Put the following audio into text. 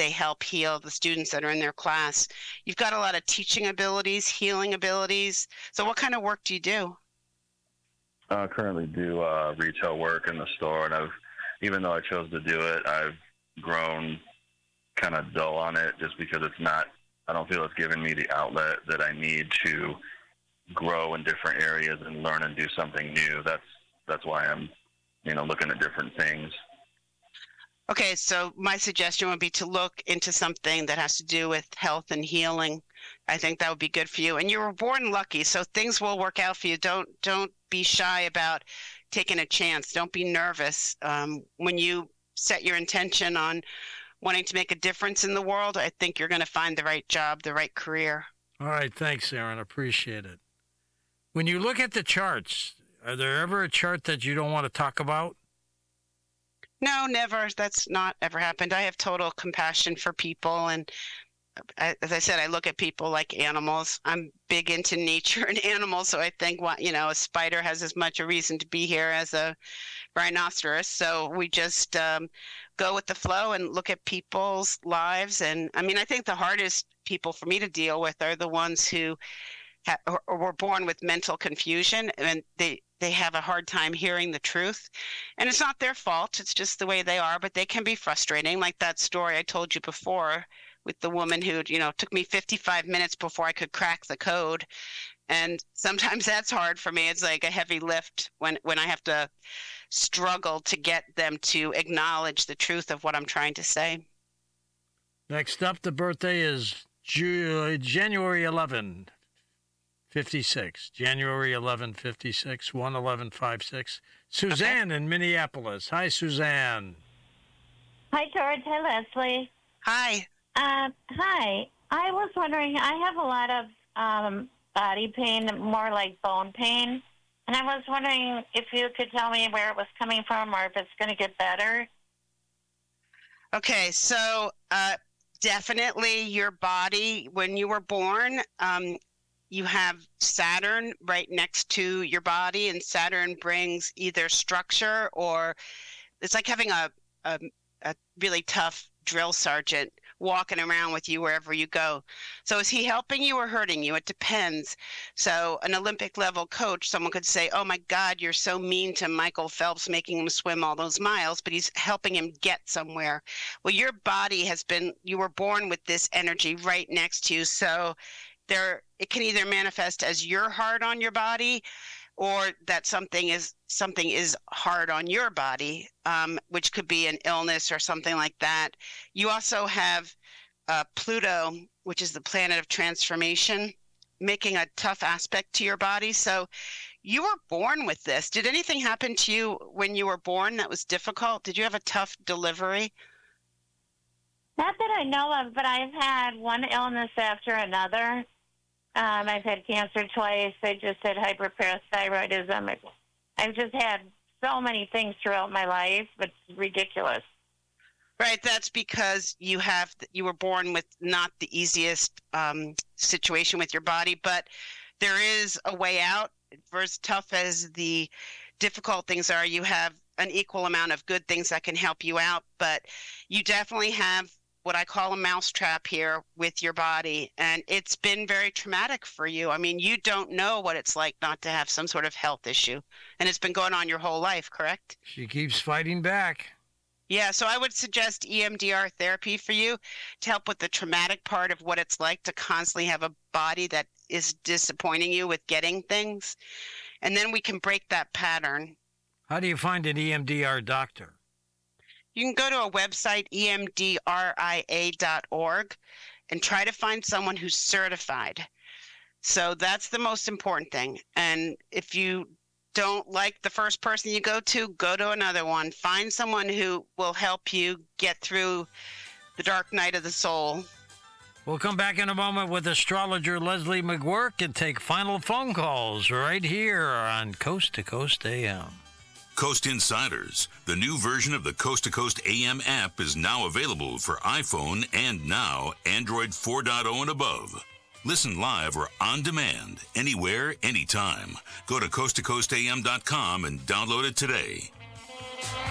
they help heal the students that are in their class. You've got a lot of teaching abilities, healing abilities. So what kind of work do you do? I currently do retail work in the store, and even though I chose to do it, I've grown kind of dull on it just because I don't feel it's giving me the outlet that I need to grow in different areas and learn and do something new. That's why I'm, looking at different things. Okay, so my suggestion would be to look into something that has to do with health and healing. I think that would be good for you. And you were born lucky, so things will work out for you. Don't be shy about taking a chance. Don't be nervous. When you set your intention on wanting to make a difference in the world, I think you're going to find the right job, the right career. All right, thanks, Aaron. Appreciate it. When you look at the charts, are there ever a chart that you don't want to talk about? No, never. That's not ever happened. I have total compassion for people. And as I said, I look at people like animals. I'm big into nature and animals. So I think, a spider has as much a reason to be here as a rhinoceros. So we just go with the flow and look at people's lives. And I think the hardest people for me to deal with are the ones who or were born with mental confusion, and they have a hard time hearing the truth. And it's not their fault. It's just the way they are, but they can be frustrating. Like that story I told you before with the woman who, took me 55 minutes before I could crack the code. And sometimes that's hard for me. It's like a heavy lift when I have to struggle to get them to acknowledge the truth of what I'm trying to say. Next up, the birthday is January 11, 56. January 11, 56, 1/11/56. Suzanne in Minneapolis. Hi, Suzanne. Hi, George. Hi, Leslie. Hi. Hi. I was wondering, I have a lot of body pain, more like bone pain, and I was wondering if you could tell me where it was coming from or if it's going to get better. Okay, so definitely your body, when you were born, you have Saturn right next to your body, and Saturn brings either structure or it's like having a really tough drill sergeant walking around with you wherever you go. So is he helping you or hurting you? It depends. So an Olympic level coach, someone could say, oh my God, you're so mean to Michael Phelps, making him swim all those miles, but he's helping him get somewhere. Well, your body you were born with this energy right next to you. So it can either manifest as you're hard on your body or that something is hard on your body, which could be an illness or something like that. You also have Pluto, which is the planet of transformation, making a tough aspect to your body. So you were born with this. Did anything happen to you when you were born that was difficult? Did you have a tough delivery? Not that I know of, but I've had one illness after another. I've had cancer twice. I just had hyperparathyroidism. I've just had so many things throughout my life. It's ridiculous. Right. That's because you were born with not the easiest situation with your body, but there is a way out. For as tough as the difficult things are, you have an equal amount of good things that can help you out. But you definitely have what I call a mousetrap here with your body. And it's been very traumatic for you. You don't know what it's like not to have some sort of health issue. And it's been going on your whole life, correct? She keeps fighting back. Yeah, so I would suggest EMDR therapy for you to help with the traumatic part of what it's like to constantly have a body that is disappointing you with getting things. And then we can break that pattern. How do you find an EMDR doctor? You can go to a website, emdria.org, and try to find someone who's certified. So that's the most important thing. And if you don't like the first person you go to another one. Find someone who will help you get through the dark night of the soul. We'll come back in a moment with astrologer Leslie McGuirk and take final phone calls right here on Coast to Coast AM. Coast Insiders, the new version of the Coast to Coast AM app, is now available for iPhone and now Android 4.0 and above. Listen live or on demand, anywhere, anytime. Go to coasttocoastam.com and download it today.